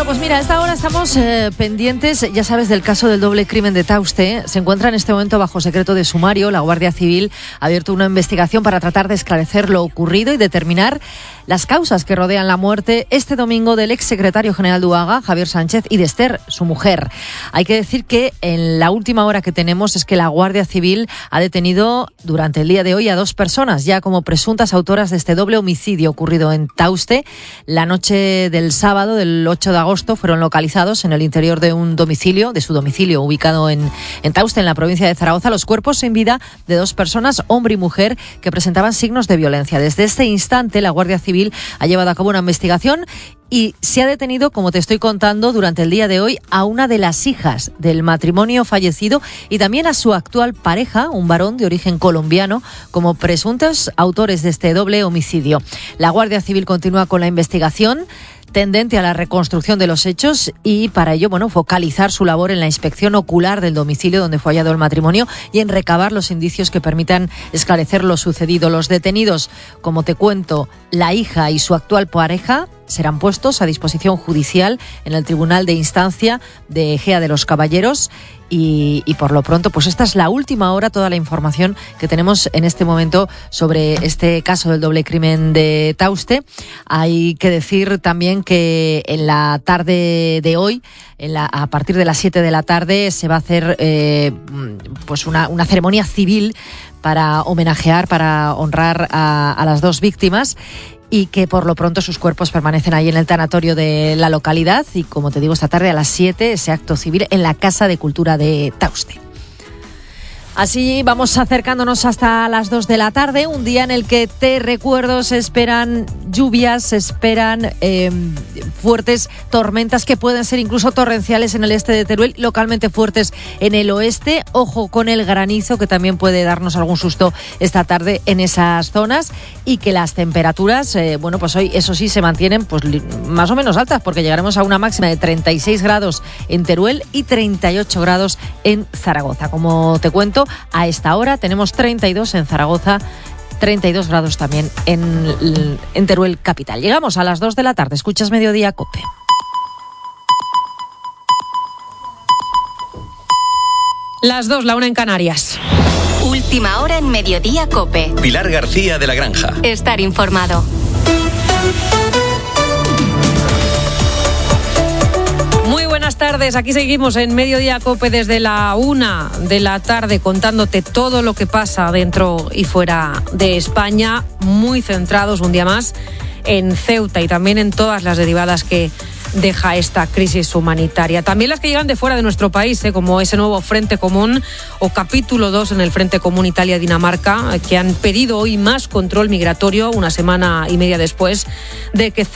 Pues mira, a esta hora estamos pendientes, ya sabes, del caso del doble crimen de Tauste. Se encuentra en este momento bajo secreto de sumario. La Guardia Civil ha abierto una investigación para tratar de esclarecer lo ocurrido y determinar las causas que rodean la muerte este domingo del exsecretario general de UAGA, Javier Sánchez, y de Esther, su mujer. Hay que decir que en la última hora que tenemos es que la Guardia Civil ha detenido durante el día de hoy a 2 personas ya como presuntas autoras de este doble homicidio ocurrido en Tauste. La noche del sábado, del 8 de agosto, fueron localizados en el interior de un domicilio, de su domicilio ubicado en Tauste, en la provincia de Zaragoza, los cuerpos en vida de 2 personas, hombre y mujer, que presentaban signos de violencia. Desde este instante, la Guardia Civil ha llevado a cabo una investigación y se ha detenido, como te estoy contando, durante el día de hoy a una de las hijas del matrimonio fallecido y también a su actual pareja, un varón de origen colombiano, como presuntos autores de este doble homicidio. La Guardia Civil continúa con la investigación tendente a la reconstrucción de los hechos y para ello, focalizar su labor en la inspección ocular del domicilio donde fue hallado el matrimonio y en recabar los indicios que permitan esclarecer lo sucedido. Los detenidos, como te cuento, la hija y su actual pareja, serán puestos a disposición judicial en el Tribunal de Instancia de Ejea de los Caballeros y por lo pronto, pues esta es la última hora, toda la información que tenemos en este momento sobre este caso del doble crimen de Tauste. Hay que decir también que en la tarde de hoy, a partir de las 7 de la tarde, se va a hacer pues una ceremonia civil para homenajear, para honrar a las 2 víctimas, y que por lo pronto sus cuerpos permanecen ahí en el tanatorio de la localidad y, como te digo, esta tarde a las 7 ese acto civil en la Casa de Cultura de Tauste. Así vamos acercándonos hasta las 2 de la tarde, un día en el que, te recuerdo, se esperan lluvias, se esperan fuertes tormentas que pueden ser incluso torrenciales en el este de Teruel, localmente fuertes en el oeste. Ojo con el granizo, que también puede darnos algún susto esta tarde en esas zonas, y que las temperaturas, pues hoy eso sí se mantienen pues más o menos altas, porque llegaremos a una máxima de 36 grados en Teruel y 38 grados en Zaragoza. Como te cuento, a esta hora tenemos 32 en Zaragoza, 32 grados también en Teruel capital. Llegamos a las 2 de la tarde. Escuchas Mediodía COPE. Las 2, la 1 en Canarias. Última hora en Mediodía COPE. Pilar García de la Granja. Estar informado. Buenas tardes, aquí seguimos en Mediodía COPE desde la 1 de la tarde contándote todo lo que pasa dentro y fuera de España, muy centrados un día más en Ceuta y también en todas las derivadas que deja esta crisis humanitaria. También las que llegan de fuera de nuestro país, como ese nuevo Frente Común o capítulo 2 en el Frente Común Italia-Dinamarca, que han pedido hoy más control migratorio una semana y media después de que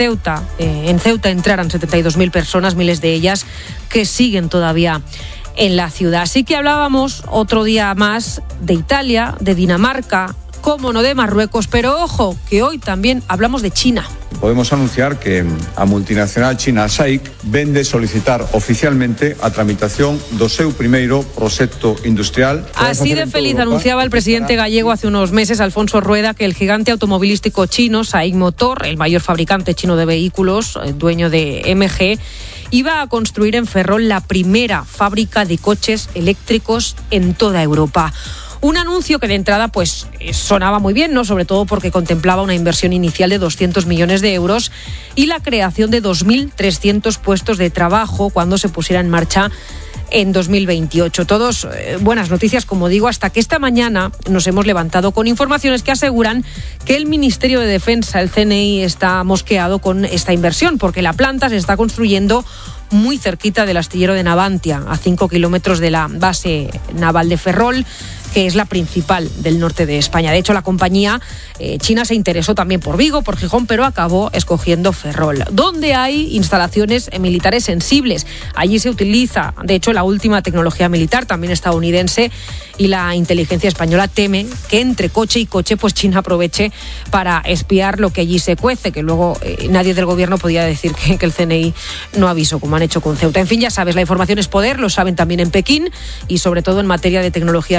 en Ceuta entraran 72.000 personas, miles de ellas que siguen todavía en la ciudad. Así que hablábamos otro día más de Italia, de Dinamarca, cómo no de Marruecos, pero ojo, que hoy también hablamos de China. Podemos anunciar que a multinacional china SAIC vende solicitar oficialmente a tramitación do seu primeiro proxecto industrial. Así de feliz anunciaba el presidente gallego hace unos meses, Alfonso Rueda, que el gigante automovilístico chino SAIC Motor, el mayor fabricante chino de vehículos, dueño de MG, iba a construir en Ferrol la primera fábrica de coches eléctricos en toda Europa. Un anuncio que de entrada pues sonaba muy bien, ¿no? Sobre todo porque contemplaba una inversión inicial de 200 millones de euros y la creación de 2.300 puestos de trabajo cuando se pusiera en marcha en 2028. Todos buenas noticias, como digo, hasta que esta mañana nos hemos levantado con informaciones que aseguran que el Ministerio de Defensa, el CNI, está mosqueado con esta inversión, porque la planta se está construyendo muy cerquita del astillero de Navantia, a 5 kilómetros de la base naval de Ferrol, que es la principal del norte de España. De hecho, la compañía china se interesó también por Vigo, por Gijón, pero acabó escogiendo Ferrol, donde hay instalaciones militares sensibles. Allí se utiliza, de hecho, la última tecnología militar, también estadounidense, y la inteligencia española teme que entre coche y coche pues China aproveche para espiar lo que allí se cuece, que luego nadie del gobierno podía decir que el CNI no avisó, como han hecho con Ceuta. En fin, ya sabes, la información es poder, lo saben también en Pekín, y sobre todo en materia de tecnología militar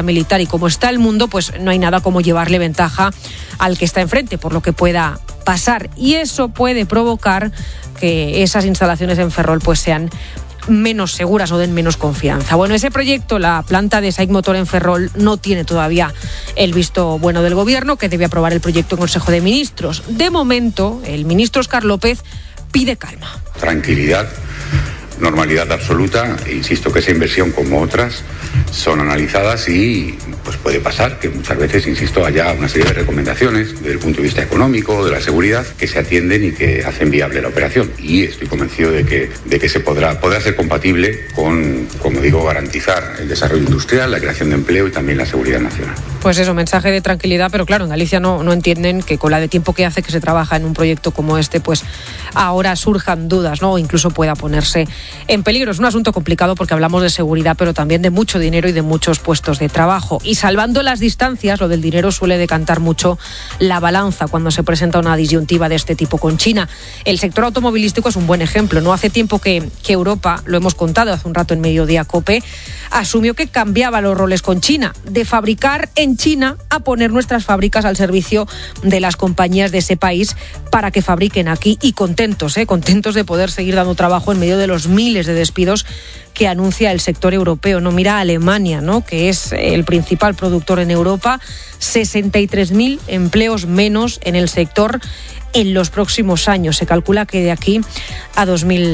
y como está el mundo, pues no hay nada como llevarle ventaja al que está enfrente, por lo que pueda pasar. Y eso puede provocar que esas instalaciones en Ferrol pues sean menos seguras o den menos confianza. Bueno, ese proyecto, la planta de SAIC Motor en Ferrol, no tiene todavía el visto bueno del Gobierno, que debe aprobar el proyecto en Consejo de Ministros. De momento, el ministro Óscar López pide calma. Tranquilidad, normalidad absoluta. Insisto que esa inversión, como otras, son analizadas y pues puede pasar que muchas veces, insisto, haya una serie de recomendaciones desde el punto de vista económico, de la seguridad, que se atienden y que hacen viable la operación. Y estoy convencido de que se podrá ser compatible con, como digo, garantizar el desarrollo industrial, la creación de empleo y también la seguridad nacional. Pues eso, mensaje de tranquilidad, pero claro, en Galicia no entienden que con la de tiempo que hace que se trabaja en un proyecto como este, pues ahora surjan dudas, ¿no? O incluso pueda ponerse en peligro. Es un asunto complicado porque hablamos de seguridad, pero también de mucho dinero y de muchos puestos de trabajo. Y salvando las distancias, lo del dinero suele decantar mucho la balanza cuando se presenta una disyuntiva de este tipo con China. El sector automovilístico es un buen ejemplo. No hace tiempo que Europa, lo hemos contado hace un rato en Mediodía COPE, asumió que cambiaba los roles con China, de fabricar en China a poner nuestras fábricas al servicio de las compañías de ese país para que fabriquen aquí, y contentos de poder seguir dando trabajo en medio de los miles de despidos que anuncia el sector europeo. No, mira a Alemania, ¿no?, que es el principal productor en Europa, 63.000 empleos menos en el sector en los próximos años. Se calcula que de aquí a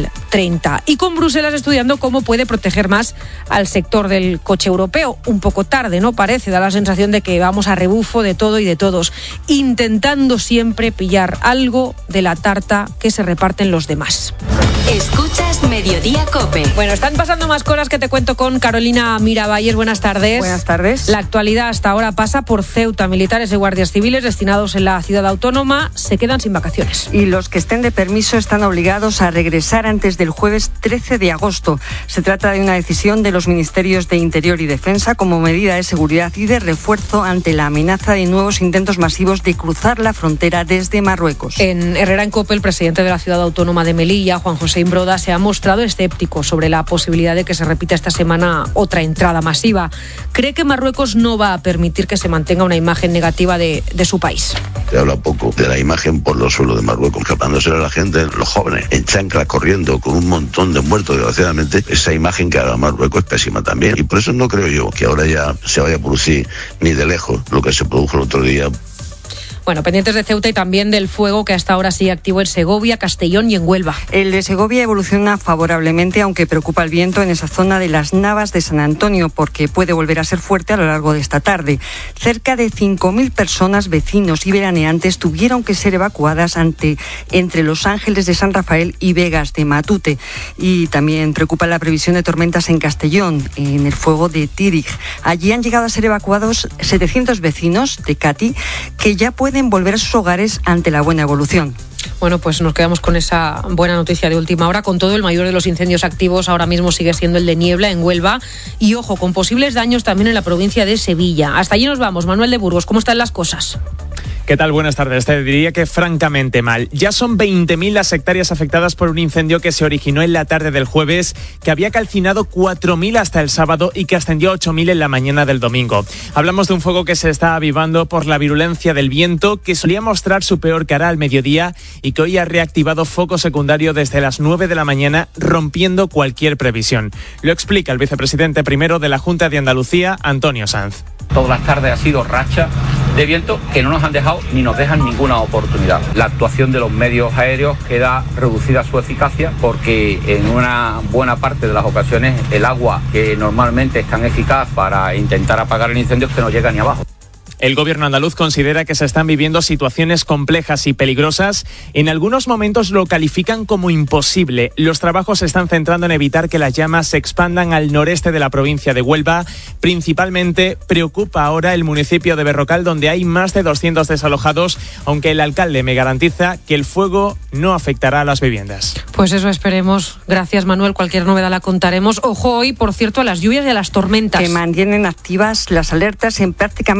2030. Y con Bruselas estudiando cómo puede proteger más al sector del coche europeo. Un poco tarde, ¿no? Parece, da la sensación de que vamos a rebufo de todo y de todos, intentando siempre pillar algo de la tarta que se reparten los demás. Escuchas Mediodía COPE. Bueno, están pasando más cosas que te cuento con Carolina Miravalles. Buenas tardes. Buenas tardes. La actualidad hasta ahora pasa por Ceuta. Militares y guardias civiles destinados en la ciudad autónoma se quedan sin vacaciones. Y los que estén de permiso están obligados a regresar antes del jueves 13 de agosto. Se trata de una decisión de los ministerios de Interior y Defensa como medida de seguridad y de refuerzo ante la amenaza de nuevos intentos masivos de cruzar la frontera desde Marruecos. En Herrera en COPE, el presidente de la ciudad autónoma de Melilla, Juan José Imbroda, se ha mostrado escéptico sobre la posibilidad de que se repita esta semana otra entrada masiva. Cree que Marruecos no va a permitir que se mantenga una imagen negativa de su país. Se habla poco de la imagen por los suelos de Marruecos, escapándose a la gente, los jóvenes, en chancla, corriendo, con un montón de muertos, desgraciadamente. Esa imagen que ahora Marruecos es pésima también. Y por eso no creo yo que ahora ya se vaya a producir ni de lejos lo que se produjo el otro día. Bueno, pendientes de Ceuta y también del fuego que hasta ahora sigue activo en Segovia, Castellón y en Huelva. El de Segovia evoluciona favorablemente, aunque preocupa el viento en esa zona de las Navas de San Antonio, porque puede volver a ser fuerte a lo largo de esta tarde. Cerca de 5.000 personas, vecinos y veraneantes tuvieron que ser evacuadas entre Los Ángeles de San Rafael y Vegas de Matute. Y también preocupa la previsión de tormentas en Castellón, en el fuego de Tírig. Allí han llegado a ser evacuados 700 vecinos de Cati, que ya pueden volver a sus hogares ante la buena evolución. Bueno, pues nos quedamos con esa buena noticia de última hora. Con todo, el mayor de los incendios activos ahora mismo sigue siendo el de Niebla, en Huelva. Y ojo, con posibles daños también en la provincia de Sevilla. Hasta allí nos vamos. Manuel de Burgos, ¿cómo están las cosas? ¿Qué tal? Buenas tardes. Te diría que francamente mal. Ya son 20.000 las hectáreas afectadas por un incendio que se originó en la tarde del jueves, que había calcinado 4.000 hasta el sábado y que ascendió a 8.000 en la mañana del domingo. Hablamos de un fuego que se está avivando por la virulencia del viento, que solía mostrar su peor cara al mediodía y que hoy ha reactivado foco secundario desde las 9 de la mañana, rompiendo cualquier previsión. Lo explica el vicepresidente primero de la Junta de Andalucía, Antonio Sanz. Todas las tardes ha sido racha de viento que no nos han dejado ni nos dejan ninguna oportunidad. La actuación de los medios aéreos queda reducida su eficacia porque en una buena parte de las ocasiones el agua que normalmente es tan eficaz para intentar apagar el incendio es que no llega ni abajo. El gobierno andaluz considera que se están viviendo situaciones complejas y peligrosas. En algunos momentos lo califican como imposible. Los trabajos se están centrando en evitar que las llamas se expandan al noreste de la provincia de Huelva. Principalmente preocupa ahora el municipio de Berrocal, donde hay más de 200 desalojados, aunque el alcalde me garantiza que el fuego no afectará a las viviendas. Pues eso esperemos. Gracias, Manuel. Cualquier novedad la contaremos. Ojo hoy, por cierto, a las lluvias y a las tormentas. Que mantienen activas las alertas en prácticamente todas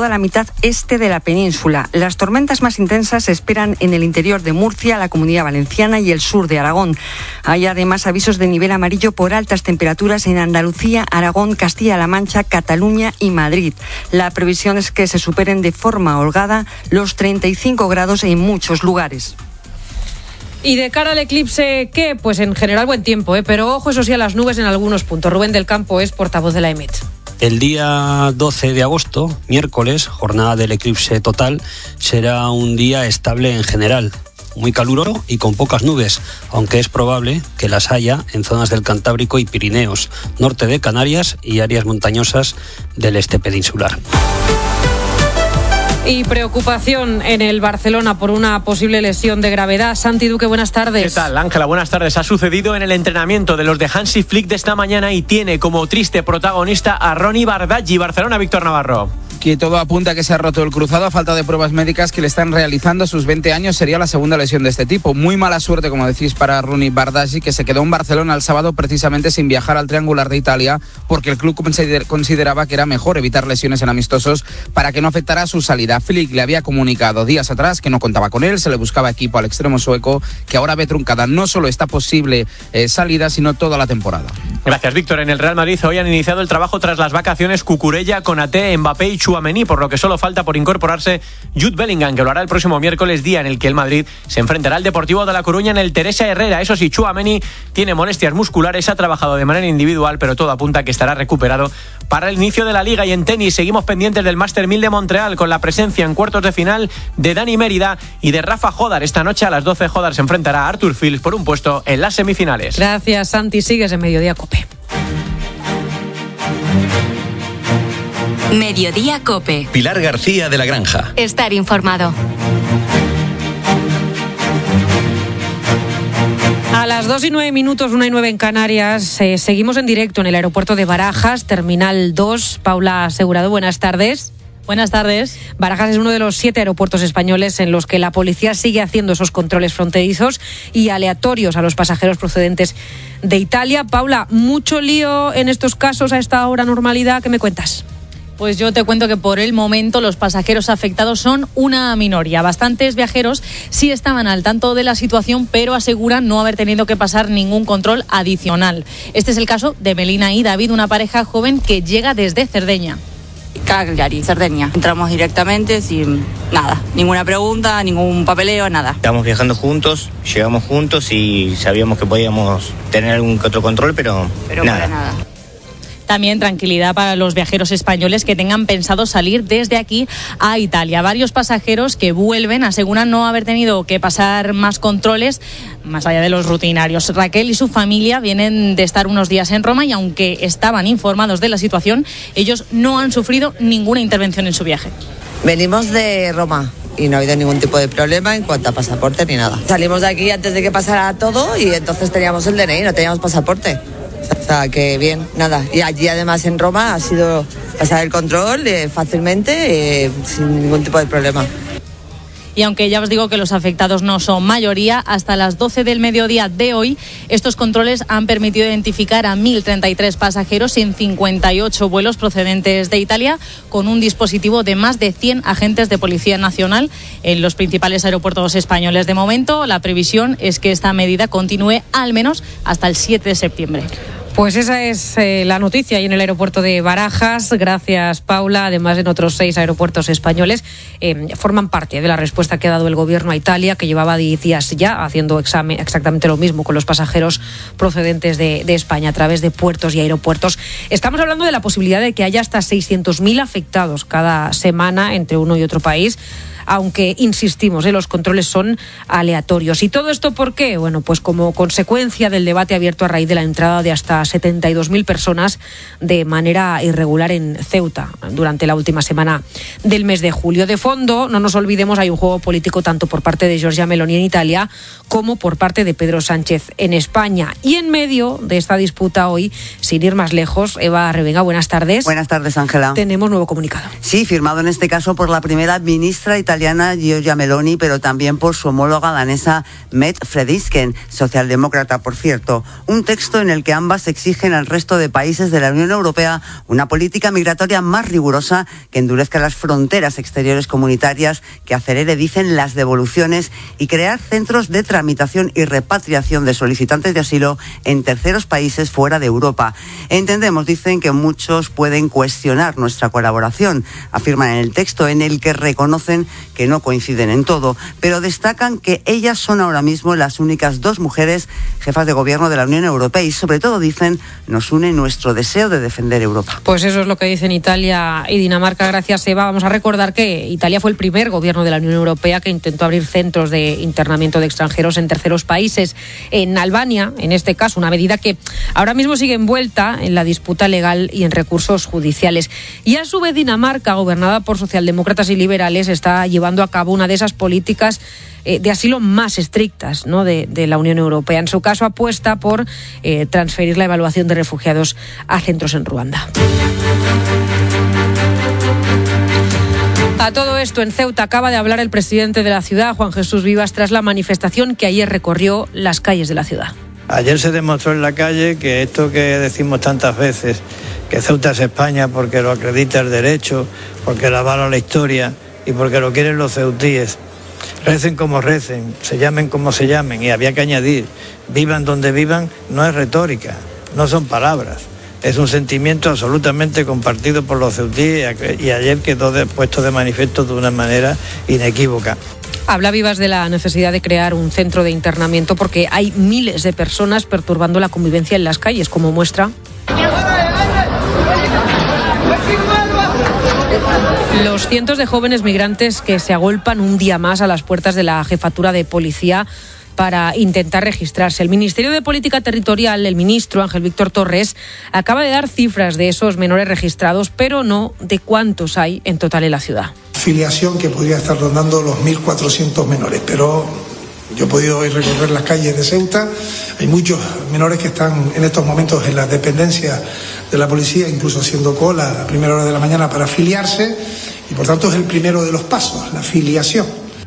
la mitad este de la península. Las tormentas más intensas se esperan en el interior de Murcia, la Comunidad Valenciana y el sur de Aragón. Hay además avisos de nivel amarillo por altas temperaturas en Andalucía, Aragón, Castilla-La Mancha, Cataluña y Madrid. La previsión es que se superen de forma holgada los 35 grados en muchos lugares. Y de cara al eclipse, ¿qué? Pues en general buen tiempo, pero ojo, eso sí, a las nubes en algunos puntos. Rubén del Campo es portavoz de la EMET. El día 12 de agosto, miércoles, jornada del eclipse total, será un día estable en general, muy caluroso y con pocas nubes, aunque es probable que las haya en zonas del Cantábrico y Pirineos, norte de Canarias y áreas montañosas del este peninsular. Y preocupación en el Barcelona por una posible lesión de gravedad. Santi Duque, buenas tardes. ¿Qué tal, Ángela? Buenas tardes. Ha sucedido en el entrenamiento de los de Hansi Flick de esta mañana y tiene como triste protagonista a Ronny Bardghji. Barcelona, Víctor Navarro. Que todo apunta a que se ha roto el cruzado a falta de pruebas médicas que le están realizando. A sus 20 años sería la segunda lesión de este tipo. Muy mala suerte, como decís, para Ronny Bardghji, que se quedó en Barcelona el sábado precisamente sin viajar al Triangular de Italia, porque el club consideraba que era mejor evitar lesiones en amistosos para que no afectara su salida. Flick le había comunicado días atrás que no contaba con él, se le buscaba equipo al extremo sueco, que ahora ve truncada no solo esta posible salida, sino toda la temporada. Gracias, Víctor. En el Real Madrid hoy han iniciado el trabajo tras las vacaciones Cucurella, Konaté, Mbappé y Tchouaméni, por lo que solo falta por incorporarse Jude Bellingham, que lo hará el próximo miércoles, día en el que el Madrid se enfrentará al Deportivo de La Coruña en el Teresa Herrera. Eso sí, Tchouaméni tiene molestias musculares, ha trabajado de manera individual, pero todo apunta a que estará recuperado para el inicio de la Liga. Y en tenis seguimos pendientes del Master 1000 de Montreal, con la presencia en cuartos de final de Dani Mérida y de Rafa Jodar. Esta noche a las 12 Jodar se enfrentará a Arthur Fils por un puesto en las semifinales. Gracias, Santi. Sigues en Mediodía COPE. Mediodía COPE. Pilar García de la Granja. Estar informado. A las 2:09, 1:09 en Canarias, seguimos en directo en el aeropuerto de Barajas, Terminal 2. Paula Asegurado, buenas tardes. Buenas tardes. Barajas es uno de los 7 aeropuertos españoles en los que la policía sigue haciendo esos controles fronterizos y aleatorios a los pasajeros procedentes de Italia. Paula, mucho lío en estos casos a esta hora, normalidad, ¿qué me cuentas? Pues yo te cuento que por el momento los pasajeros afectados son una minoría. Bastantes viajeros sí estaban al tanto de la situación, pero aseguran no haber tenido que pasar ningún control adicional. Este es el caso de Melina y David, una pareja joven que llega desde Cerdeña. Cagliari, Cerdeña. Entramos directamente sin nada, ninguna pregunta, ningún papeleo, nada. Estamos viajando juntos, llegamos juntos y sabíamos que podíamos tener algún que otro control, pero nada. Para nada. También tranquilidad para los viajeros españoles que tengan pensado salir desde aquí a Italia. Varios pasajeros que vuelven aseguran no haber tenido que pasar más controles más allá de los rutinarios. Raquel y su familia vienen de estar unos días en Roma y aunque estaban informados de la situación, ellos no han sufrido ninguna intervención en su viaje. Venimos de Roma y no ha habido ningún tipo de problema en cuanto a pasaporte ni nada. Salimos de aquí antes de que pasara todo y entonces teníamos el DNI, no teníamos pasaporte. O sea, que bien, nada. Y allí además en Roma ha sido pasar el control fácilmente, sin ningún tipo de problema. Y aunque ya os digo que los afectados no son mayoría, hasta las 12 del mediodía de hoy, estos controles han permitido identificar a 1.033 pasajeros en 58 vuelos procedentes de Italia, con un dispositivo de más de 100 agentes de Policía Nacional en los principales aeropuertos españoles. De momento, la previsión es que esta medida continúe al menos hasta el 7 de septiembre. Pues esa es la noticia ahí en el aeropuerto de Barajas. Gracias, Paula. Además, en otros 6 aeropuertos españoles forman parte de la respuesta que ha dado el gobierno a Italia, que llevaba 10 días ya haciendo exactamente lo mismo con los pasajeros procedentes de España a través de puertos y aeropuertos. Estamos hablando de la posibilidad de que haya hasta 600.000 afectados cada semana entre uno y otro país, aunque insistimos, los controles son aleatorios. ¿Y todo esto por qué? Bueno, pues como consecuencia del debate abierto a raíz de la entrada de hasta 72.000 personas de manera irregular en Ceuta durante la última semana del mes de julio. De fondo, no nos olvidemos, hay un juego político tanto por parte de Giorgia Meloni en Italia como por parte de Pedro Sánchez en España. Y en medio de esta disputa hoy, sin ir más lejos, Eva Revenga, buenas tardes. Buenas tardes, Ángela. Tenemos nuevo comunicado. Sí, firmado en este caso por la primera ministra italiana italiana Giorgia Meloni, pero también por su homóloga danesa Mette Frederiksen, socialdemócrata, por cierto. Un texto en el que ambas exigen al resto de países de la Unión Europea una política migratoria más rigurosa que endurezca las fronteras exteriores comunitarias, que acelere, dicen, las devoluciones y crear centros de tramitación y repatriación de solicitantes de asilo en terceros países fuera de Europa. Entendemos, dicen, que muchos pueden cuestionar nuestra colaboración, afirman en el texto, en el que reconocen que no coinciden en todo, pero destacan que ellas son ahora mismo las únicas dos mujeres jefas de gobierno de la Unión Europea y, sobre todo, dicen, nos une nuestro deseo de defender Europa. Pues eso es lo que dicen Italia y Dinamarca. Gracias, Eva. Vamos a recordar que Italia fue el primer gobierno de la Unión Europea que intentó abrir centros de internamiento de extranjeros en terceros países. En Albania, en este caso, una medida que ahora mismo sigue envuelta en la disputa legal y en recursos judiciales. Y a su vez Dinamarca, gobernada por socialdemócratas y liberales, está llevando a cabo una de esas políticas de asilo más estrictas, ¿no?, de la Unión Europea. En su caso apuesta por transferir la evaluación de refugiados a centros en Ruanda. A todo esto, en Ceuta acaba de hablar el presidente de la ciudad, Juan Jesús Vivas, tras la manifestación que ayer recorrió las calles de la ciudad. Ayer se demostró en la calle que esto que decimos tantas veces, que Ceuta es España porque lo acredita el derecho, porque lo avala la historia y porque lo quieren los ceutíes. Recen como recen, se llamen como se llamen, y había que añadir, vivan donde vivan, no es retórica, no son palabras. Es un sentimiento absolutamente compartido por los ceutíes y ayer quedó puesto de manifiesto de una manera inequívoca. Habla Vivas de la necesidad de crear un centro de internamiento porque hay miles de personas perturbando la convivencia en las calles, como muestra los cientos de jóvenes migrantes que se agolpan un día más a las puertas de la jefatura de policía para intentar registrarse. El Ministerio de Política Territorial, el ministro Ángel Víctor Torres, acaba de dar cifras de esos menores registrados, pero no de cuántos hay en total en la ciudad. Filiación que podría estar rondando los 1.400 menores, pero yo he podido hoy recorrer las calles de Ceuta. Hay muchos menores que están en estos momentos en las dependencias de la policía, incluso haciendo cola a primera hora de la mañana para afiliarse, y por tanto es el primero de los pasos, la filiación.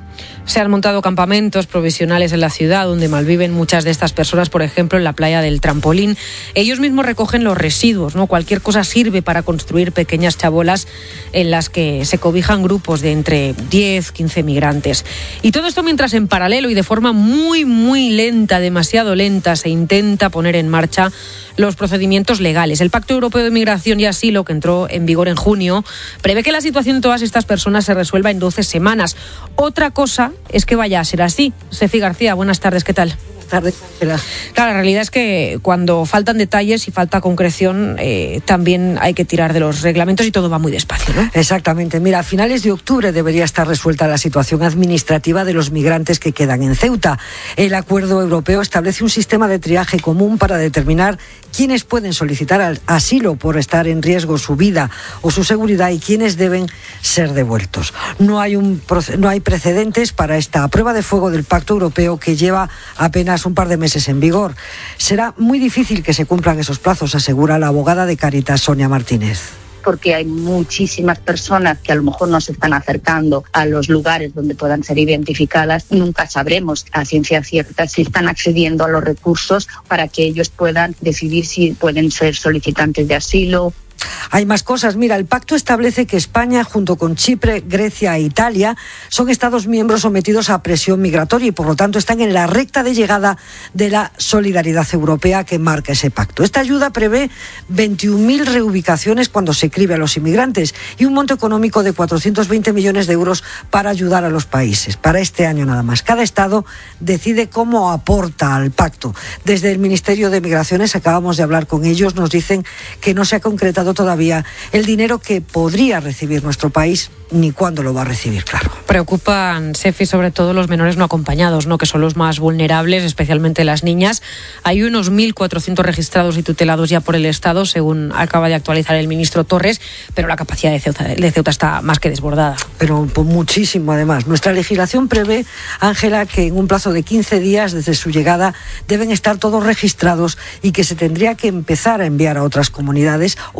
Se han montado campamentos provisionales en la ciudad donde malviven muchas de estas personas, por ejemplo, en la playa del Trampolín. Ellos mismos recogen los residuos, ¿no? Cualquier cosa sirve para construir pequeñas chabolas en las que se cobijan grupos de entre 10, 15 migrantes. Y todo esto mientras en paralelo y de forma muy, muy lenta, demasiado lenta, se intenta poner en marcha los procedimientos legales. El Pacto Europeo de Migración y Asilo, que entró en vigor en junio, prevé que la situación de todas estas personas se resuelva en 12 semanas. Otra cosa es que vaya a ser así. Ceci García, buenas tardes, ¿qué tal? Tardes. Claro, la realidad es que cuando faltan detalles y falta concreción, también hay que tirar de los reglamentos y todo va muy despacio, ¿no? Exactamente. Mira, a finales de octubre debería estar resuelta la situación administrativa de los migrantes que quedan en Ceuta. El acuerdo europeo establece un sistema de triaje común para determinar quiénes pueden solicitar asilo por estar en riesgo su vida o su seguridad y quiénes deben ser devueltos. No hay precedentes para esta prueba de fuego del Pacto Europeo que lleva apenas un par de meses en vigor. Será muy difícil que se cumplan esos plazos, asegura la abogada de Cáritas, Sonia Martínez. Porque hay muchísimas personas que a lo mejor no se están acercando a los lugares donde puedan ser identificadas. Nunca sabremos a ciencia cierta si están accediendo a los recursos para que ellos puedan decidir si pueden ser solicitantes de asilo. Hay más cosas. Mira, el pacto establece que España, junto con Chipre, Grecia e Italia, son Estados miembros sometidos a presión migratoria y, por lo tanto, están en la recta de llegada de la solidaridad europea que marca ese pacto. Esta ayuda prevé 21.000 reubicaciones cuando se cribe a los inmigrantes y un monto económico de 420 millones de euros para ayudar a los países, para este año nada más. Cada Estado decide cómo aporta al pacto. Desde el Ministerio de Migraciones, acabamos de hablar con ellos, nos dicen que no se ha concretado todavía el dinero que podría recibir nuestro país ni cuándo lo va a recibir, claro. Preocupan, Sefi, sobre todo los menores no acompañados, ¿no?, que son los más vulnerables, especialmente las niñas. Hay unos 1.400 registrados y tutelados ya por el Estado, según acaba de actualizar el ministro Torres, pero la capacidad de Ceuta está más que desbordada. Pero por muchísimo, además. Nuestra legislación prevé, Ángela, que en un plazo de 15 días desde su llegada deben estar todos registrados y que se tendría que empezar a enviar a otras comunidades o a devolver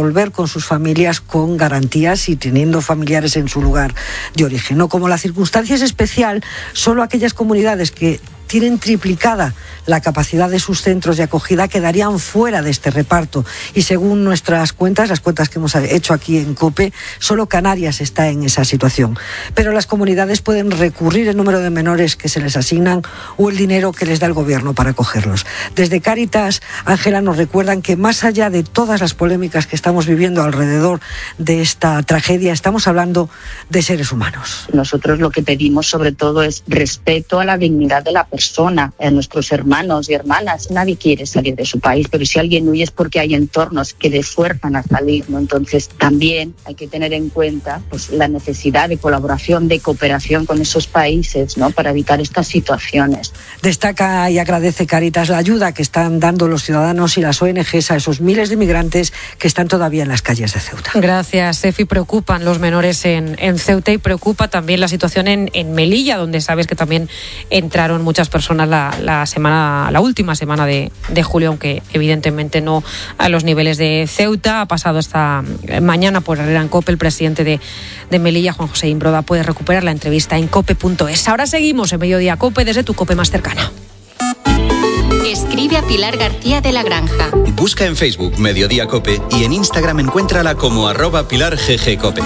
volver con sus familias con garantías y teniendo familiares en su lugar de origen. No, como la circunstancia es especial, solo aquellas comunidades que tienen triplicada la capacidad de sus centros de acogida quedarían fuera de este reparto. Y según nuestras cuentas, las cuentas que hemos hecho aquí en COPE, solo Canarias está en esa situación. Pero las comunidades pueden recurrir el número de menores que se les asignan o el dinero que les da el gobierno para acogerlos. Desde Cáritas, Ángela, nos recuerdan que más allá de todas las polémicas que estamos viviendo alrededor de esta tragedia, estamos hablando de seres humanos. Nosotros lo que pedimos sobre todo es respeto a la dignidad de la persona, a nuestros hermanos y hermanas. Nadie quiere salir de su país, pero si alguien huye es porque hay entornos que le fuerzan a salir, ¿no? Entonces también hay que tener en cuenta pues, la necesidad de colaboración, de cooperación con esos países, ¿no? Para evitar estas situaciones. Destaca y agradece Cáritas la ayuda que están dando los ciudadanos y las ONGs a esos miles de migrantes que están todavía en las calles de Ceuta. Gracias, Efi. Preocupan los menores en Ceuta y preocupa también la situación en Melilla, donde sabes que también entraron muchas personas la última semana de julio, aunque evidentemente no a los niveles de Ceuta. Ha pasado esta mañana por Herrera en COPE el presidente de Melilla, Juan José Imbroda. Puedes recuperar la entrevista en cope.es. Ahora seguimos en Mediodía COPE desde tu COPE más cercana. Escribe a Pilar García de la Granja. Busca en Facebook Mediodía COPE y en Instagram encuéntrala como @PilarGGCOPE.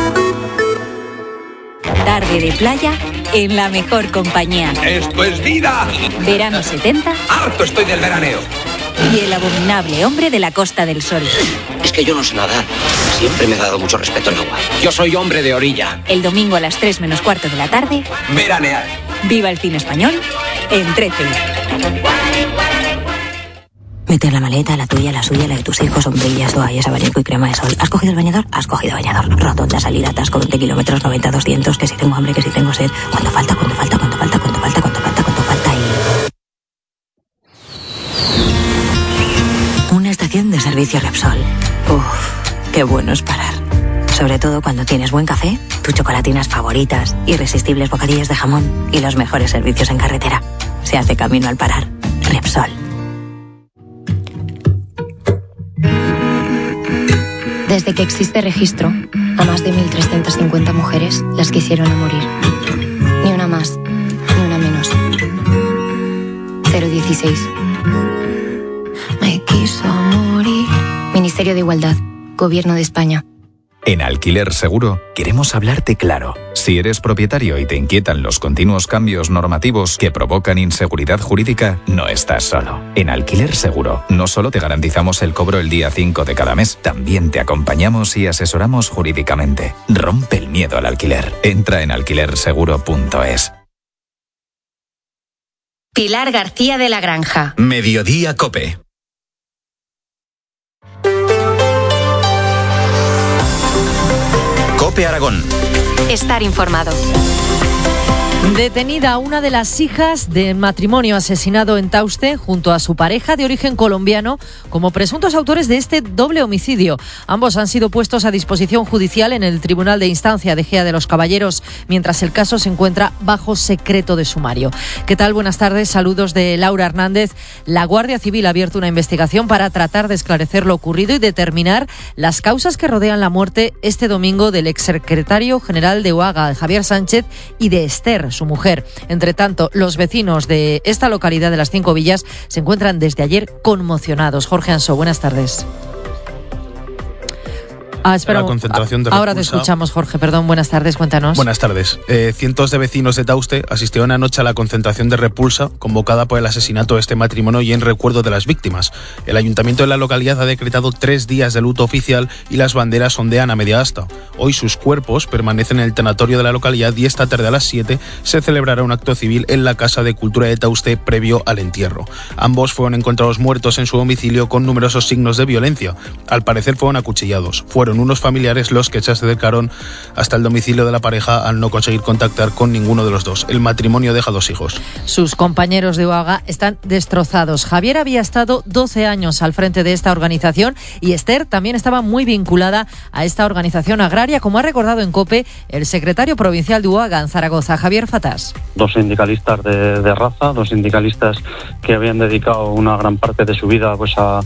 Tarde de playa en la mejor compañía. ¡Esto es vida! Verano 70. ¡Harto estoy del veraneo! Y el abominable hombre de la Costa del Sol. Es que yo no sé nadar. Siempre me ha dado mucho respeto el agua. Yo soy hombre de orilla. El domingo a las 3 menos cuarto de la tarde. Veranear. Viva el cine español en 13. Mete en la maleta, la tuya, la suya, la de tus hijos, sombrillas, toallas, abanico y crema de sol. ¿Has cogido el bañador? Has cogido bañador. Rotonda, salida, atasco, 20 kilómetros, 90, 200, que si tengo hambre, que si tengo sed. ¿Cuánto falta? ¿Cuánto falta? ¿Cuánto falta? ¿Cuánto falta? ¿Cuánto falta? ¿Cuánto falta? Y... una estación de servicio Repsol. Uf, qué bueno es parar. Sobre todo cuando tienes buen café, tus chocolatinas favoritas, irresistibles bocadillos de jamón y los mejores servicios en carretera. Se hace camino al parar. Repsol. Desde que existe registro, a más de 1.350 mujeres las quisieron a morir. Ni una más, ni una menos. 016. Me quiso morir. Ministerio de Igualdad, Gobierno de España. En Alquiler Seguro queremos hablarte claro. Si eres propietario y te inquietan los continuos cambios normativos que provocan inseguridad jurídica, no estás solo. En Alquiler Seguro no solo te garantizamos el cobro el día 5 de cada mes, también te acompañamos y asesoramos jurídicamente. Rompe el miedo al alquiler. Entra en alquilerseguro.es. Pilar García de la Granja. Mediodía COPE. COPE Aragón. Estar informado. Detenida una de las hijas del matrimonio asesinado en Tauste junto a su pareja de origen colombiano como presuntos autores de este doble homicidio. Ambos han sido puestos a disposición judicial en el Tribunal de Instancia de Gea de los Caballeros, mientras el caso se encuentra bajo secreto de sumario. ¿Qué tal? Buenas tardes, saludos de Laura Hernández. La Guardia Civil ha abierto una investigación para tratar de esclarecer lo ocurrido y determinar las causas que rodean la muerte este domingo del exsecretario general de UAGA, Javier Sánchez, y de Esther, su mujer. Entre tanto, los vecinos de esta localidad de las Cinco Villas se encuentran desde ayer conmocionados. Jorge Ansó, buenas tardes. Espera, la concentración de ahora repulsa. Te escuchamos, Jorge, perdón, buenas tardes, cuéntanos. Buenas tardes. Cientos de vecinos de Tauste asistieron anoche a la concentración de repulsa convocada por el asesinato de este matrimonio y en recuerdo de las víctimas. El ayuntamiento de la localidad ha decretado 3 días de luto oficial y las banderas ondean a media asta. Hoy sus cuerpos permanecen en el tanatorio de la localidad y esta tarde a las 7 se celebrará un acto civil en la Casa de Cultura de Tauste previo al entierro. Ambos fueron encontrados muertos en su domicilio con numerosos signos de violencia. Al parecer fueron acuchillados. Fueron unos familiares los que se acercaron hasta el domicilio de la pareja al no conseguir contactar con ninguno de los dos. El matrimonio deja 2 hijos. Sus compañeros de UAGA están destrozados. Javier había estado 12 años al frente de esta organización y Esther también estaba muy vinculada a esta organización agraria, como ha recordado en COPE el secretario provincial de UAGA en Zaragoza, Javier Fatás. 2 sindicalistas de raza, 2 sindicalistas que habían dedicado una gran parte de su vida pues a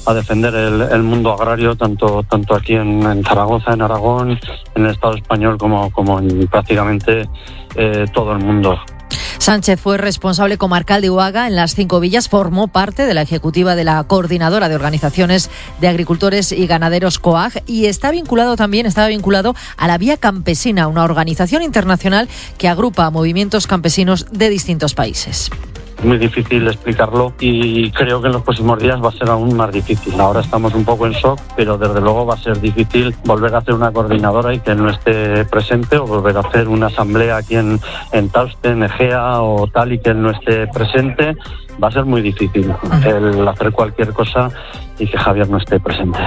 a defender el mundo agrario, tanto aquí en Zaragoza, en Aragón, en el Estado español, como en prácticamente todo el mundo. Sánchez fue responsable comarcal de Uhaga en las 5 villas, formó parte de la ejecutiva de la Coordinadora de Organizaciones de Agricultores y Ganaderos COAG y estaba vinculado a la Vía Campesina, una organización internacional que agrupa a movimientos campesinos de distintos países. Muy difícil explicarlo y creo que en los próximos días va a ser aún más difícil. Ahora estamos un poco en shock, pero desde luego va a ser difícil volver a hacer una coordinadora y que él no esté presente, o volver a hacer una asamblea aquí en Tauste, en Egea o tal, y que él no esté presente. Va a ser muy difícil el hacer cualquier cosa y que Javier no esté presente.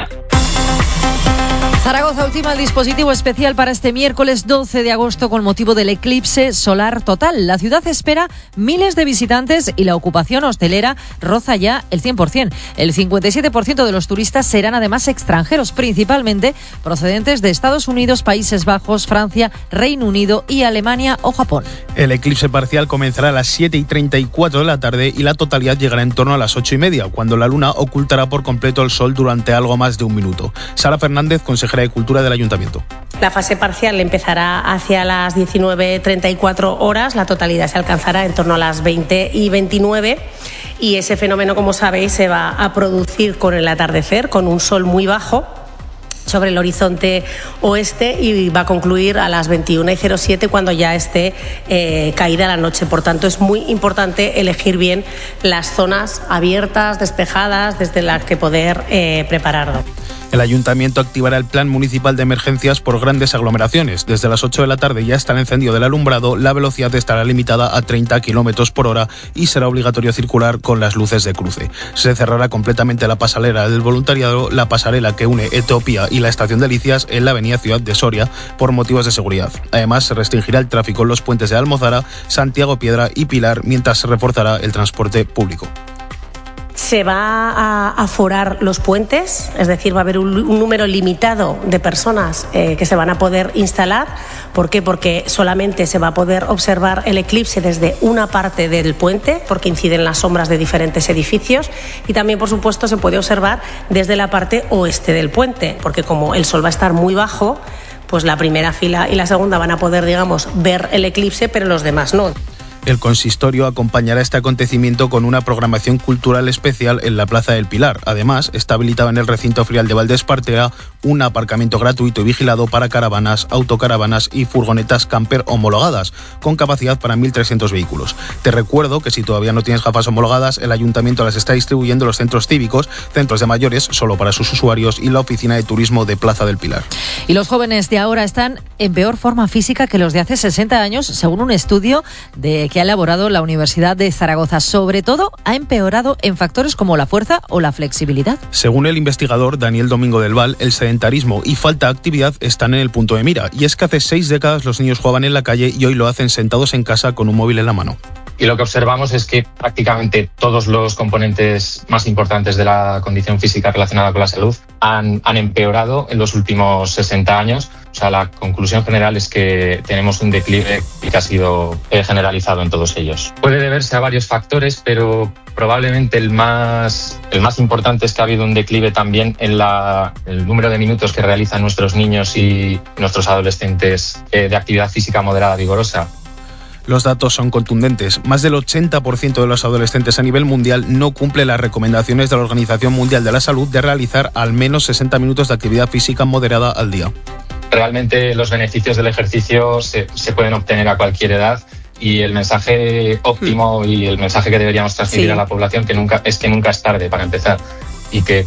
Zaragoza ultima el dispositivo especial para este miércoles 12 de agosto con motivo del eclipse solar total. La ciudad espera miles de visitantes y la ocupación hostelera roza ya el 100%. El 57% de los turistas serán además extranjeros, principalmente procedentes de Estados Unidos, Países Bajos, Francia, Reino Unido y Alemania o Japón. El eclipse parcial comenzará a las 7:34 de la tarde y la totalidad llegará en torno a las 8:30, cuando la luna ocultará por completo el sol durante algo más de un minuto. Sara Fernández, consejera de Cultura del Ayuntamiento. La fase parcial empezará hacia las 19:34 horas, la totalidad se alcanzará en torno a las 20:29 y ese fenómeno, como sabéis, se va a producir con el atardecer, con un sol muy bajo sobre el horizonte oeste y va a concluir a las 21:07 cuando ya esté caída la noche. Por tanto, es muy importante elegir bien las zonas abiertas, despejadas, desde las que poder prepararlo. El Ayuntamiento activará el Plan Municipal de Emergencias por grandes aglomeraciones. Desde las 8 de la tarde ya está el encendido del alumbrado, la velocidad estará limitada a 30 km por hora y será obligatorio circular con las luces de cruce. Se cerrará completamente la pasarela del voluntariado, la pasarela que une Etiopía y la estación de Licias en la avenida Ciudad de Soria por motivos de seguridad. Además, se restringirá el tráfico en los puentes de Almozara, Santiago Piedra y Pilar, mientras se reforzará el transporte público. Se va a aforar los puentes, es decir, va a haber un número limitado de personas que se van a poder instalar. ¿Por qué? Porque solamente se va a poder observar el eclipse desde una parte del puente, porque inciden las sombras de diferentes edificios, y también, por supuesto, se puede observar desde la parte oeste del puente, porque como el sol va a estar muy bajo, pues la primera fila y la segunda van a poder, digamos, ver el eclipse, pero los demás no. El consistorio acompañará este acontecimiento con una programación cultural especial en la Plaza del Pilar. Además, está habilitado en el recinto ferial de Valdespartea un aparcamiento gratuito y vigilado para caravanas, autocaravanas y furgonetas camper homologadas, con capacidad para 1.300 vehículos. Te recuerdo que si todavía no tienes gafas homologadas, el Ayuntamiento las está distribuyendo en los centros cívicos, centros de mayores solo para sus usuarios y la Oficina de Turismo de Plaza del Pilar. Y los jóvenes de ahora están en peor forma física que los de hace 60 años, según un estudio que ha elaborado la Universidad de Zaragoza. Sobre todo, ha empeorado en factores como la fuerza o la flexibilidad. Según el investigador Daniel Domingo del Val, el sedentarismo y falta de actividad están en el punto de mira. Y es que hace 6 décadas los niños jugaban en la calle y hoy lo hacen sentados en casa con un móvil en la mano. Y lo que observamos es que prácticamente todos los componentes más importantes de la condición física relacionada con la salud han empeorado en los últimos 60 años. O sea, la conclusión general es que tenemos un declive que ha sido generalizado en todos ellos. Puede deberse a varios factores, pero probablemente el más importante es que ha habido un declive también en el número de minutos que realizan nuestros niños y nuestros adolescentes de actividad física moderada vigorosa. Los datos son contundentes. Más del 80% de los adolescentes a nivel mundial no cumple las recomendaciones de la Organización Mundial de la Salud de realizar al menos 60 minutos de actividad física moderada al día. Realmente los beneficios del ejercicio se pueden obtener a cualquier edad y el mensaje óptimo y el mensaje que deberíamos transmitir a la población que nunca es tarde para empezar y que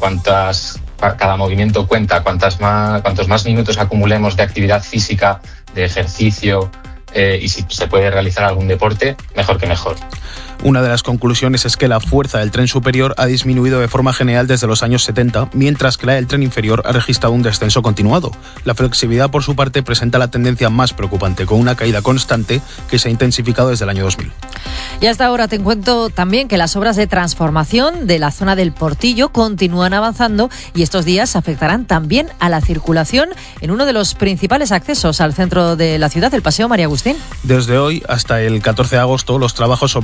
cada movimiento cuenta, cuantos más minutos acumulemos de actividad física, de ejercicio, y si se puede realizar algún deporte, mejor que mejor. Una de las conclusiones es que la fuerza del tren superior ha disminuido de forma general desde los años 70, mientras que la del tren inferior ha registrado un descenso continuado. La flexibilidad, por su parte, presenta la tendencia más preocupante, con una caída constante que se ha intensificado desde el año 2000. Y hasta ahora te cuento también que las obras de transformación de la zona del Portillo continúan avanzando y estos días afectarán también a la circulación en uno de los principales accesos al centro de la ciudad, el Paseo María Agustín. Desde hoy hasta el 14 de agosto, los trabajos obligarán a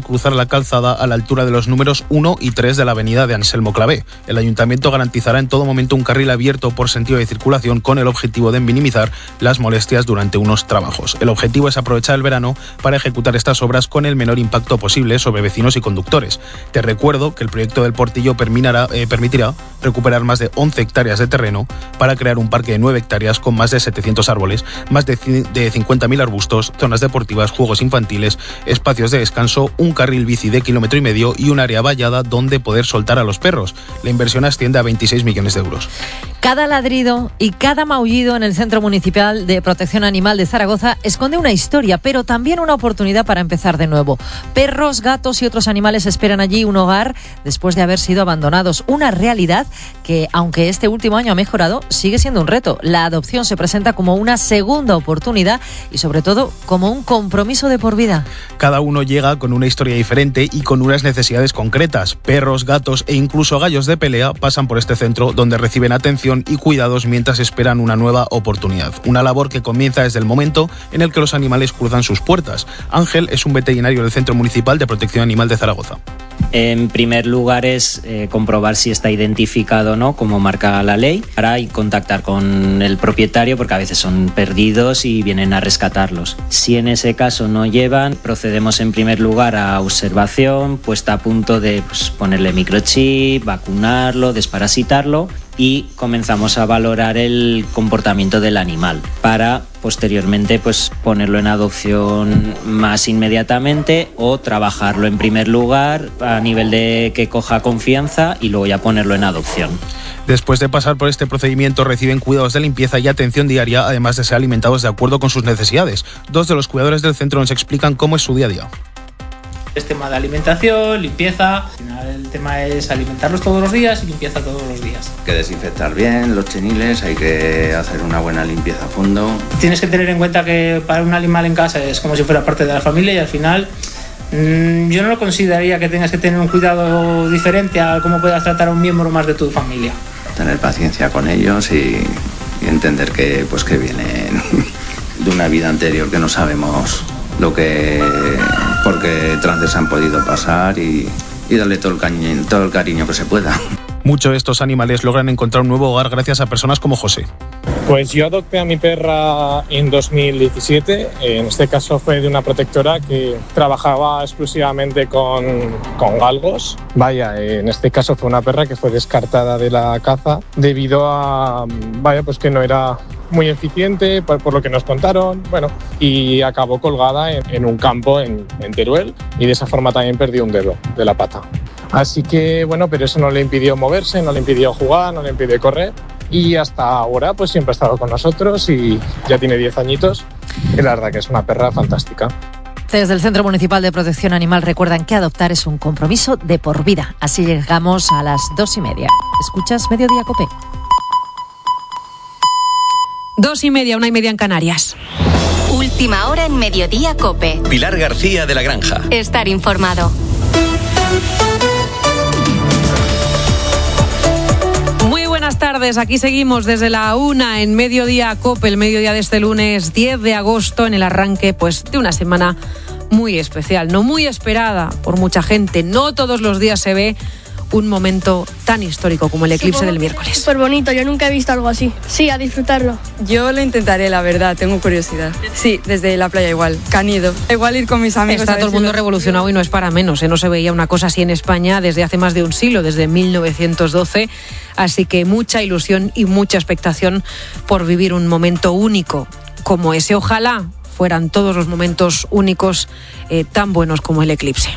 cruzar la calzada a la altura de los números 1 y 3 de la avenida de Anselmo Clavé. El ayuntamiento garantizará en todo momento un carril abierto por sentido de circulación con el objetivo de minimizar las molestias durante unos trabajos. El objetivo es aprovechar el verano para ejecutar estas obras con el menor impacto posible sobre vecinos y conductores. Te recuerdo que el proyecto del Portillo permitirá recuperar más de 11 hectáreas de terreno para crear un parque de 9 hectáreas con más de 700 árboles, más de 50.000 arbustos, zonas deportivas, juegos infantiles, espacios de descanso, un carril bici de 1,5 kilómetros y un área vallada donde poder soltar a los perros. La inversión asciende a 26 millones de euros. Cada ladrido y cada maullido en el Centro Municipal de Protección Animal de Zaragoza esconde una historia, pero también una oportunidad para empezar de nuevo. Perros, gatos y otros animales esperan allí un hogar después de haber sido abandonados. Una realidad que, aunque este último año ha mejorado, sigue siendo un reto. La adopción se presenta como una segunda oportunidad y, sobre todo, como un compromiso de por vida. Cada uno llega con una historia diferente y con unas necesidades concretas. Perros, gatos e incluso gallos de pelea pasan por este centro donde reciben atención y cuidados mientras esperan una nueva oportunidad. Una labor que comienza desde el momento en el que los animales cruzan sus puertas. Ángel es un veterinario del Centro Municipal de Protección Animal de Zaragoza. En primer lugar es comprobar si está identificado o no, como marca la ley, para contactar con el propietario porque a veces son perdidos y vienen a rescatarlos. Si en ese caso no llevan, procedemos en primer lugar a observación, puesta a punto de ponerle microchip, vacunarlo, desparasitarlo y comenzamos a valorar el comportamiento del animal para posteriormente ponerlo en adopción más inmediatamente o trabajarlo en primer lugar a nivel de que coja confianza y luego ya ponerlo en adopción. Después de pasar por este procedimiento reciben cuidados de limpieza y atención diaria, además de ser alimentados de acuerdo con sus necesidades. Dos de los cuidadores del centro nos explican cómo es su día a día. Es tema de alimentación, limpieza. Al final el tema es alimentarlos todos los días y limpieza todos los días. Hay que desinfectar bien los cheniles, hay que hacer una buena limpieza a fondo. Tienes que tener en cuenta que para un animal en casa es como si fuera parte de la familia y al final yo no lo consideraría que tengas que tener un cuidado diferente a cómo puedas tratar a un miembro más de tu familia. Tener paciencia con ellos y entender que vienen de una vida anterior que no sabemos por qué trances han podido pasar y darle todo el cariño que se pueda. Muchos de estos animales logran encontrar un nuevo hogar gracias a personas como José. Pues yo adopté a mi perra en 2017, en este caso fue de una protectora que trabajaba exclusivamente con galgos. Vaya, en este caso fue una perra que fue descartada de la caza debido a, que no era muy eficiente, por lo que nos contaron, y acabó colgada en un campo en Teruel y de esa forma también perdió un dedo de la pata. Así que, pero eso no le impidió moverse, no le impidió jugar, no le impidió correr y hasta ahora siempre ha estado con nosotros y ya tiene 10 añitos y la verdad que es una perra fantástica. Desde el Centro Municipal de Protección Animal recuerdan que adoptar es un compromiso de por vida. Así llegamos a las 2:30. ¿Escuchas Mediodía COPE? 2:30, 1:30 en Canarias. Última hora en Mediodía COPE. Pilar García de la Granja. Estar informado. Buenas tardes, aquí seguimos desde la 1 en Mediodía COPE, el mediodía de este lunes 10 de agosto, en el arranque de una semana muy especial, no muy esperada por mucha gente. No todos los días se ve un momento tan histórico como el eclipse del miércoles. Súper bonito, yo nunca he visto algo así. Sí, a disfrutarlo. Yo lo intentaré, la verdad, tengo curiosidad. Sí, desde la playa igual, Canido. Igual ir con mis amigos. Está todo el mundo revolucionado y no es para menos, No se veía una cosa así en España desde hace más de un siglo, desde 1912. Así que mucha ilusión y mucha expectación por vivir un momento único como ese. Ojalá fueran todos los momentos únicos tan buenos como el eclipse.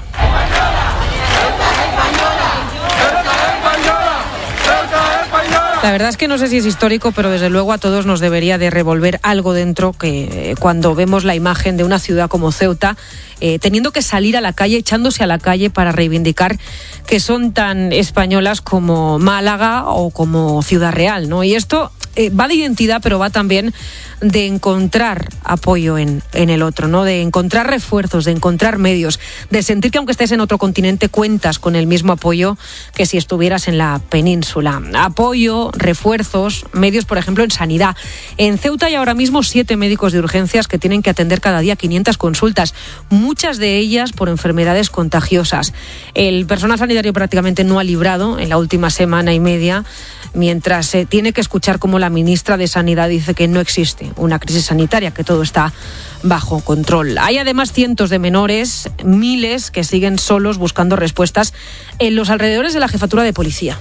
La verdad es que no sé si es histórico, pero desde luego a todos nos debería de revolver algo dentro que cuando vemos la imagen de una ciudad como Ceuta teniendo que salir a la calle, echándose a la calle para reivindicar que son tan españolas como Málaga o como Ciudad Real, ¿no? Y esto Va de identidad, pero va también de encontrar apoyo en el otro, ¿no? De encontrar refuerzos, de encontrar medios, de sentir que aunque estés en otro continente cuentas con el mismo apoyo que si estuvieras en la península. Apoyo, refuerzos, medios, por ejemplo, en sanidad. En Ceuta hay ahora mismo 7 médicos de urgencias que tienen que atender cada día 500 consultas, muchas de ellas por enfermedades contagiosas. El personal sanitario prácticamente no ha librado en la última semana y media, mientras se tiene que escuchar cómo la ministra de Sanidad dice que no existe una crisis sanitaria, que todo está bajo control. Hay además cientos de menores, miles que siguen solos buscando respuestas en los alrededores de la jefatura de policía.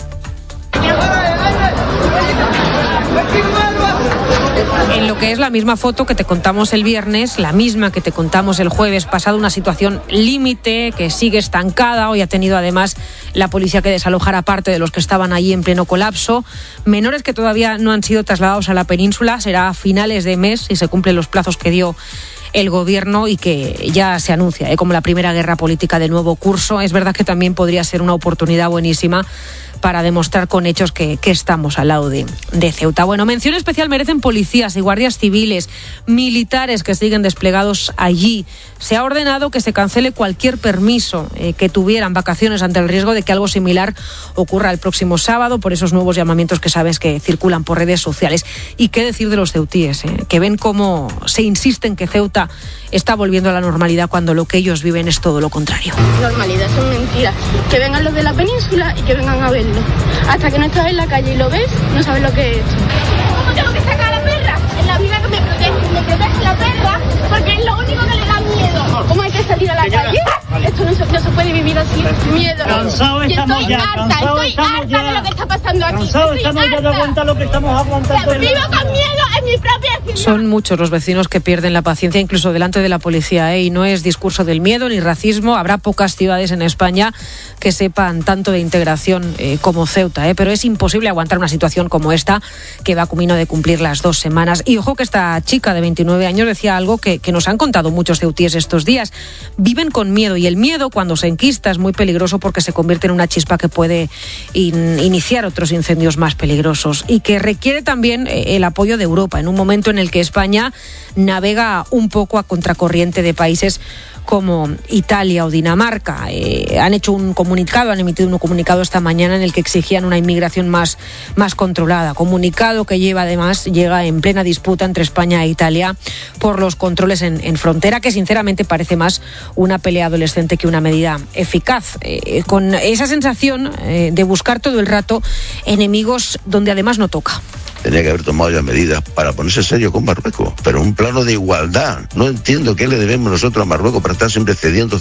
En lo que es la misma foto que te contamos el viernes, la misma que te contamos el jueves pasado, una situación límite que sigue estancada. Hoy ha tenido además la policía que desalojar a parte de los que estaban allí en pleno colapso. Menores que todavía no han sido trasladados a la península, será a finales de mes si se cumplen los plazos que dio el gobierno y que ya se anuncia como la primera guerra política del nuevo curso. Es verdad que también podría ser una oportunidad buenísima para demostrar con hechos que estamos al lado de Ceuta. Bueno, mención especial merecen policías y guardias civiles, militares que siguen desplegados allí. Se ha ordenado que se cancele cualquier permiso que tuvieran vacaciones ante el riesgo de que algo similar ocurra el próximo sábado por esos nuevos llamamientos que sabes que circulan por redes sociales. Y qué decir de los ceutíes, que ven cómo se insiste en que Ceuta está volviendo a la normalidad cuando lo que ellos viven es todo lo contrario. Normalidad, son mentiras. Que vengan los de la península y que vengan a verlo. Hasta que no estás en la calle y lo ves, no sabes lo que he hecho. ¿Cómo tengo que sacar a la perra? En la vida que me protege la perra, porque es lo único que le da miedo. ¿Cómo hay que salir a la calle? Esto no se puede vivir así. Miedo. Cansado estamos estoy harta de lo que está pasando aquí. Cansado estamos ya de aguantar lo que estamos aguantando. Vivo con miedo en mi propia ciudad. Son muchos los vecinos que pierden la paciencia incluso delante de la policía, y no es discurso del miedo ni racismo. Habrá pocas ciudades en España que sepan tanto de integración como Ceuta, pero es imposible aguantar una situación como esta, que va camino de cumplir las 2 semanas. Y ojo que esta chica de 29 años decía algo que nos han contado muchos ceutíes estos días. Viven con miedo, y el miedo cuando se enquista es muy peligroso porque se convierte en una chispa que puede iniciar otros incendios más peligrosos, y que requiere también el apoyo de Europa en un momento en el que España navega un poco a contracorriente de países como Italia o Dinamarca. Han emitido un comunicado esta mañana en el que exigían una inmigración más controlada. Comunicado que llega en plena disputa entre España e Italia por los controles en frontera, que sinceramente parece más una pelea adolescente que una medida eficaz. Con esa sensación de buscar todo el rato enemigos donde además no toca. Tenía que haber tomado ya medidas para ponerse serio con Marruecos, pero un plano de igualdad. No entiendo qué le debemos nosotros a Marruecos para estar siempre cediendo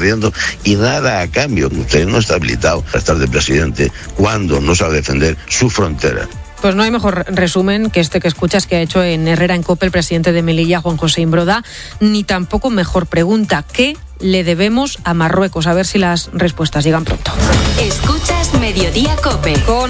y nada a cambio. Usted no está habilitado para estar de presidente cuando no sabe defender su frontera. Pues no hay mejor resumen que este que escuchas que ha hecho en Herrera en COPE el presidente de Melilla, Juan José Imbroda, ni tampoco mejor pregunta: ¿qué le debemos a Marruecos? A ver si las respuestas llegan pronto. Escuchas Mediodía COPE.